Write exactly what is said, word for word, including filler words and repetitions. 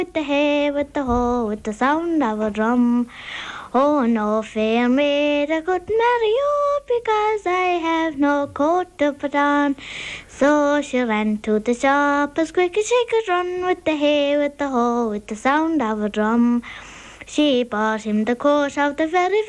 with the hay, with the hoe, with the sound of a drum. Oh, no fair maid, I couldn't marry you because I have no coat to put on. So she ran to the shop as quick as she could run, with the hay, with the hoe, with the sound of a drum. She bought him the coat of the very,